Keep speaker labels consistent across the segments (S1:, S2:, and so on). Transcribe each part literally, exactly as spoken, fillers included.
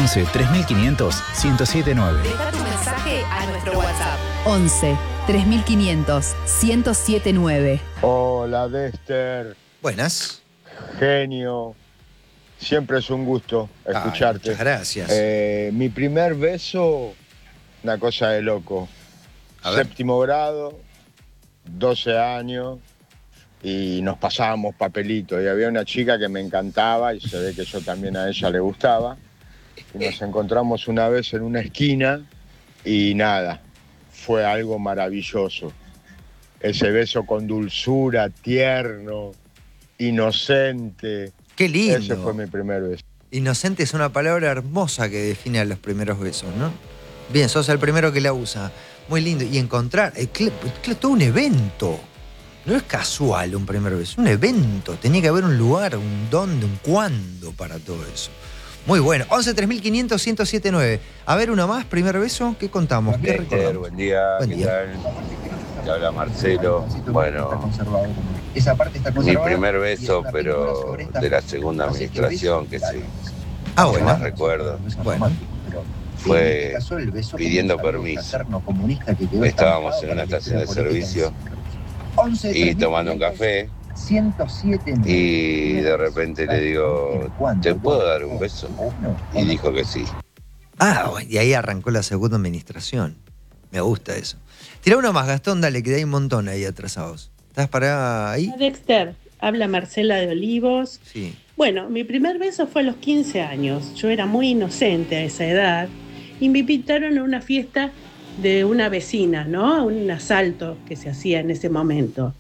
S1: once, tres mil quinientos, ciento siete nueve.
S2: Deja tu mensaje a nuestro WhatsApp.
S3: once, tres mil quinientos, ciento siete nueve.
S4: Hola, Dexter.
S5: Buenas.
S4: Genio. Siempre es un gusto escucharte.
S5: Ay, muchas gracias.
S4: Eh, mi primer beso, una cosa de loco.
S5: A ver.
S4: Séptimo grado, doce años, y nos pasábamos papelitos. Y había una chica que me encantaba, y se ve que yo también a ella le gustaba. Y nos encontramos una vez en una esquina, y nada, fue algo maravilloso. Ese beso con dulzura, tierno, inocente.
S5: Qué lindo.
S4: Ese fue mi primer beso.
S5: Inocente es una palabra hermosa que define a los primeros besos, ¿no? Bien, sos el primero que la usa. Muy lindo. Y encontrar, es todo un evento. No es casual un primer beso, un evento. Tenía que haber un lugar, un dónde, un cuándo para todo eso. Muy bueno. once, tres mil quinientos, ciento siete nueve. A ver, uno más, primer beso. ¿Qué contamos? ¿Qué recordamos?
S6: Buen día,
S5: Buen
S6: ¿qué
S5: día.
S6: tal? Te habla Marcelo. Bueno, mi primer beso, pero de la segunda administración, que sí.
S5: Ah,
S6: que
S5: bueno.
S6: más recuerdo.
S5: Bueno.
S6: Fue pidiendo permiso. Estábamos en una estación de servicio y tomando un café. Y de repente le digo, ¿te puedo dar un beso? Y dijo que sí.
S5: Ah, bueno, y ahí arrancó la segunda administración. Me gusta eso. Tira uno más, Gastón, dale, que hay un montón ahí atrasados. ¿Estás para ahí?
S7: Dexter, habla Marcela de Olivos.
S5: Sí.
S7: Bueno, mi primer beso fue a los quince años. Yo era muy inocente a esa edad y me invitaron a una fiesta de una vecina, ¿no? A un asalto que se hacía en ese momento.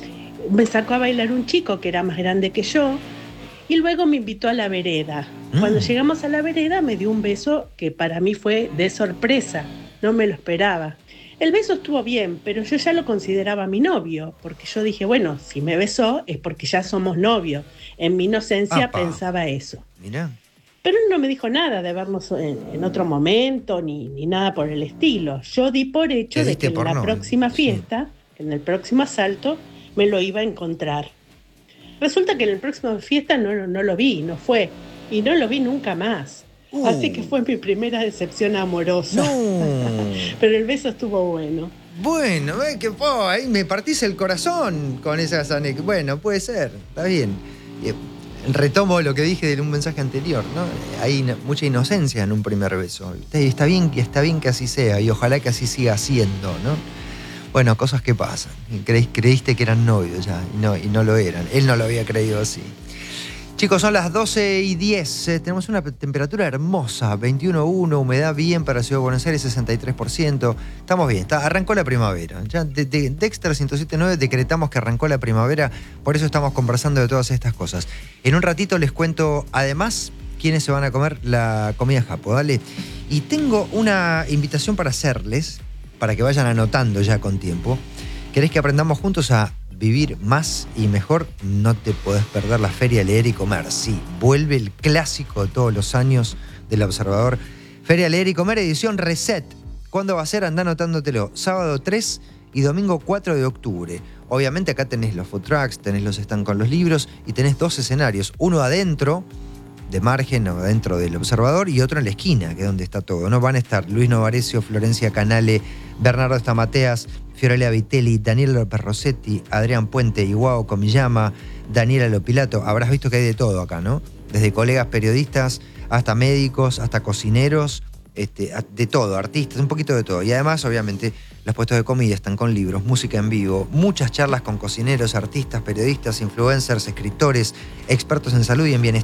S7: Me sacó a bailar un chico que era más grande que yo y luego me invitó a la vereda. Mm. Cuando llegamos a la vereda me dio un beso que para mí fue de sorpresa, no me lo esperaba. El beso estuvo bien, pero yo ya lo consideraba mi novio, porque yo dije, bueno, si me besó es porque ya somos novios. En mi inocencia
S5: Apa.
S7: Pensaba eso.
S5: Mirá.
S7: Pero él no me dijo nada de vernos en, en otro momento, ni, ni nada por el estilo. Yo di por hecho de que en la próxima fiesta, sí. en el próximo asalto, me lo iba a encontrar. Resulta que en la próxima fiesta no, no, no lo vi, no fue. Y no lo vi nunca más. Uh. Así que fue mi primera decepción amorosa.
S5: No.
S7: Pero el beso estuvo bueno.
S5: Bueno, eh, que po, ahí me partís el corazón con esas anécdotas. Bueno, puede ser, está bien. Eh, retomo lo que dije en un mensaje anterior, ¿no? Hay no, mucha inocencia en un primer beso. Está bien, está bien que así sea y ojalá que así siga siendo, ¿no? Bueno, cosas que pasan. Creí, creíste que eran novios ya y no, y no lo eran. Él no lo había creído así. Chicos, son las doce y diez. Eh, tenemos una temperatura hermosa, veintiuno punto uno, humedad bien para Ciudad de Buenos Aires, sesenta y tres por ciento. Estamos bien, está, arrancó la primavera. Ya de, de Dexter ciento siete nueve decretamos que arrancó la primavera, por eso estamos conversando de todas estas cosas. En un ratito les cuento, además, quiénes se van a comer la comida japo, ¿dale? Y tengo una invitación para hacerles, para que vayan anotando ya con tiempo. ¿Querés que aprendamos juntos a vivir más y mejor? No te podés perder la Feria Leer y Comer. Sí, vuelve el clásico de todos los años del Observador. Feria Leer y Comer, edición Reset. ¿Cuándo va a ser? Andá anotándotelo. Sábado tres y domingo cuatro de octubre. Obviamente acá tenés los food trucks, tenés los stand con los libros y tenés dos escenarios. Uno adentro, de margen o adentro del Observador, y otro en la esquina, que es donde está todo. No van a estar Luis Novarecio, Florencia Canale, Bernardo Stamateas, Fiorella Vitelli, Daniela López Rossetti, Adrián Puente, Iguao Comillama, Daniela Lopilato. Habrás visto que hay de todo acá, ¿no? Desde colegas periodistas hasta médicos, hasta cocineros, este, de todo, artistas, un poquito de todo. Y además, obviamente, los puestos de comida están con libros, música en vivo, muchas charlas con cocineros, artistas, periodistas, influencers, escritores, expertos en salud y en bienestar.